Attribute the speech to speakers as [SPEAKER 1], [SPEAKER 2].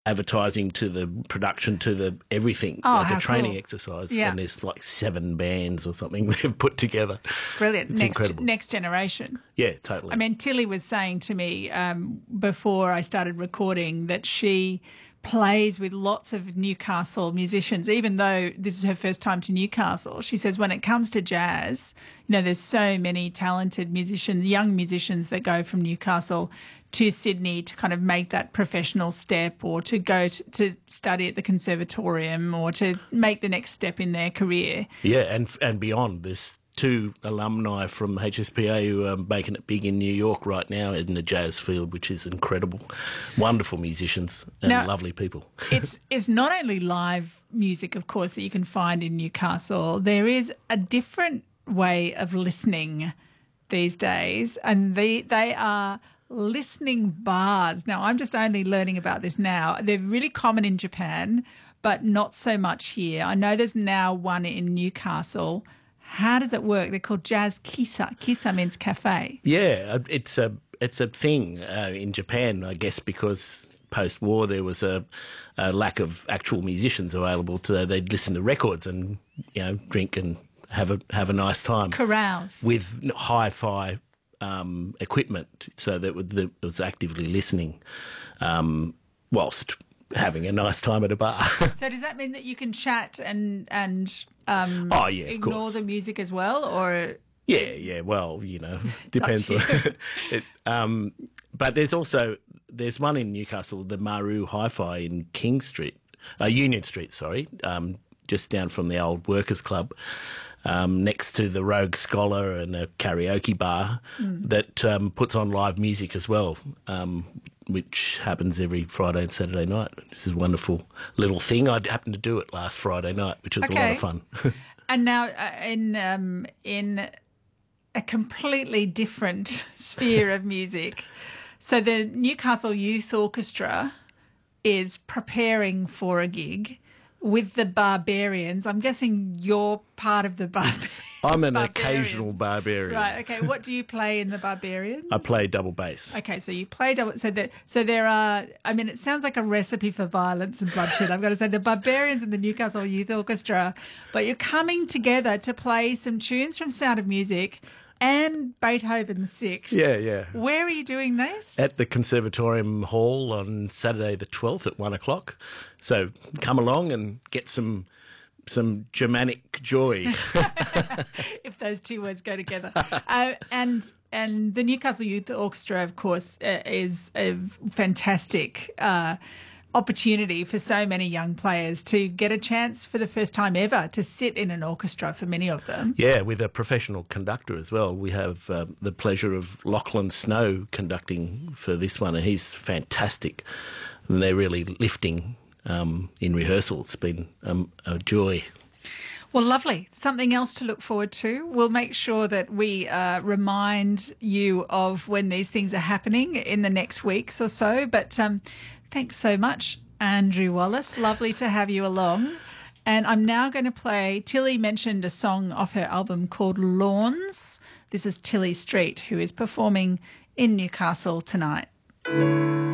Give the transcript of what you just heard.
[SPEAKER 1] advertising to the production to the everything.
[SPEAKER 2] Oh,
[SPEAKER 1] it's a
[SPEAKER 2] how
[SPEAKER 1] training
[SPEAKER 2] cool.
[SPEAKER 1] exercise,
[SPEAKER 2] Yeah.
[SPEAKER 1] and there's like 7 bands or something they've put together.
[SPEAKER 2] Brilliant.
[SPEAKER 1] It's incredible.
[SPEAKER 2] Next generation.
[SPEAKER 1] Yeah, totally.
[SPEAKER 2] I mean, Tilly was saying to me before I started recording that she plays with lots of Newcastle musicians, even though this is her first time to Newcastle. She says when it comes to jazz, you know, there's so many talented musicians, young musicians that go from Newcastle to Sydney to kind of make that professional step, or to go to study at the conservatorium, or to make the next step in their career.
[SPEAKER 1] Yeah, and beyond. There's 2 alumni from HSPA who are making it big in New York right now in the jazz field, which is incredible. Wonderful musicians and
[SPEAKER 2] Now,
[SPEAKER 1] lovely people.
[SPEAKER 2] It's not only live music, of course, that you can find in Newcastle. There is a different way of listening these days, and they are listening bars. Now, I'm just only learning about this now. They're really common in Japan, but not so much here. I know there's now one in Newcastle. How does it work? They're called Jazz Kisa. Kisa means cafe.
[SPEAKER 1] Yeah, it's a thing in Japan, I guess, because post-war there was a lack of actual musicians available. They'd listen to records and, you know, drink and have a nice time.
[SPEAKER 2] Carouse.
[SPEAKER 1] With hi-fi equipment, so that it was actively listening whilst having a nice time at a bar.
[SPEAKER 2] So does that mean that you can chat and
[SPEAKER 1] Oh, yeah, of
[SPEAKER 2] ignore
[SPEAKER 1] course.
[SPEAKER 2] the music as well, or
[SPEAKER 1] Yeah. Well, you know, depends.
[SPEAKER 2] up to
[SPEAKER 1] But there's one in Newcastle, the Maru Hi-Fi in Union Street, sorry, just down from the old Workers Club, next to the Rogue Scholar and a karaoke bar that puts on live music as well, which happens every Friday and Saturday night. This is a wonderful little thing. I happened to do it last Friday night, which was a lot of fun.
[SPEAKER 2] And now in a completely different sphere of music. So the Newcastle Youth Orchestra is preparing for a gig with the Barbarians. I'm guessing you're part of the Barbarians.
[SPEAKER 1] I'm an occasional barbarian.
[SPEAKER 2] Right, okay. What do you play in the Barbarians?
[SPEAKER 1] I play double bass.
[SPEAKER 2] Okay, so you play double. So there are. I mean, it sounds like a recipe for violence and bloodshed. I've got to say, the Barbarians and the Newcastle Youth Orchestra, but you're coming together to play some tunes from Sound of Music and Beethoven's Sixth.
[SPEAKER 1] Yeah.
[SPEAKER 2] Where are you doing this?
[SPEAKER 1] At the Conservatorium Hall on Saturday the 12th at 1 o'clock. So come along and get some Germanic joy.
[SPEAKER 2] If those two words go together. And the Newcastle Youth Orchestra, of course, is a fantastic opportunity for so many young players to get a chance for the first time ever to sit in an orchestra for many of them.
[SPEAKER 1] Yeah, with a professional conductor as well. We have the pleasure of Lachlan Snow conducting for this one, and he's fantastic. And they're really lifting in rehearsal. It's been a joy.
[SPEAKER 2] Well, lovely. Something else to look forward to. We'll make sure that we remind you of when these things are happening in the next weeks or so. But thanks so much, Andrew Wallace. Lovely to have you along. And I'm now going to play, Tilly mentioned a song off her album called Lawns. This is Tilly Street, who is performing in Newcastle tonight.